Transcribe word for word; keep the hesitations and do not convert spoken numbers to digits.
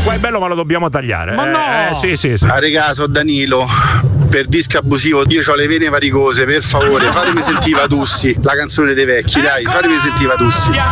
qua è bello ma lo dobbiamo tagliare. Ma eh, no! eh, sì, sì, sì. A regaso Danilo, per disco abusivo, io ho le vene varicose, per favore, fatemi sentire Tussi, la canzone dei vecchi, dai, fatemi sentire Tussi.